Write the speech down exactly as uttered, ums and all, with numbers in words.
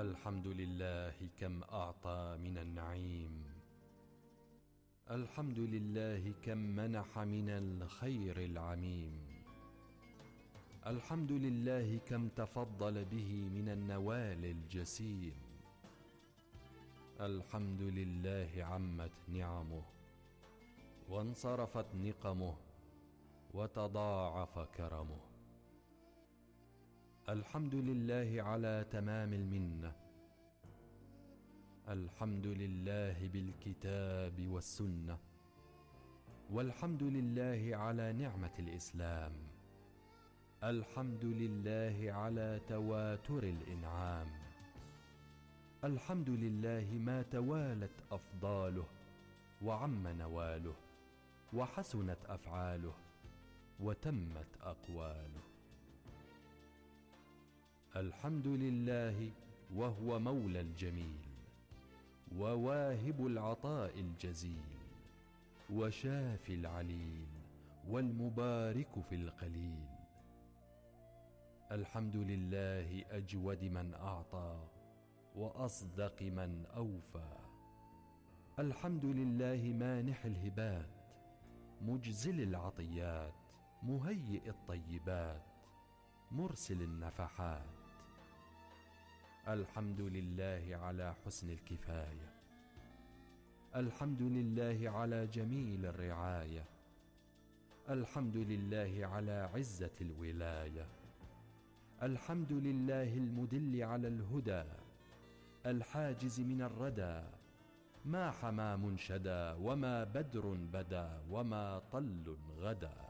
الحمد لله كم أعطى من النعيم، الحمد لله كم منح من الخير العميم، الحمد لله كم تفضل به من النوال الجسيم، الحمد لله عمت نعمه وانصرفت نقمه وتضاعف كرمه، الحمد لله على تمام المنة، الحمد لله بالكتاب والسنة، والحمد لله على نعمة الإسلام، الحمد لله على تواتر الإنعام، الحمد لله ما توالت أفضاله وعم نواله وحسنت أفعاله وتمت أقواله، الحمد لله وهو مولى الجميل وواهب العطاء الجزيل وشافي العليل والمبارك في القليل، الحمد لله أجود من أعطى وأصدق من أوفى، الحمد لله مانح الهبات مجزل العطيات مهيئ الطيبات مرسل النفحات، الحمد لله على حسن الكفاية، الحمد لله على جميل الرعاية، الحمد لله على عزة الولاية، الحمد لله المدل على الهدى الحاجز من الردى، ما حمام شدا وما بدر بدا وما طل غدا،